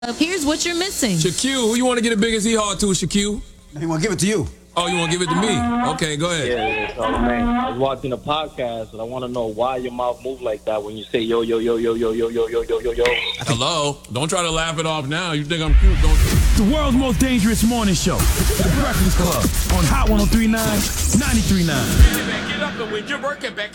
Here's what you're missing. Shaquille, who you want to get the biggest hee-haw to, Shaquille? He want to give it to you. Oh, you want to give it to me? Okay, go ahead. Yeah, Charlamagne. I was watching a podcast, and I want to know why your mouth moves like that when you say yo, yo, yo, yo, yo, yo, yo, yo, yo, yo, yo. Hello? Don't try to laugh it off now. You think I'm cute, don't you? The world's most dangerous morning show. The Breakfast Club on Hot 103.9, 93.9. Get up and win your working back.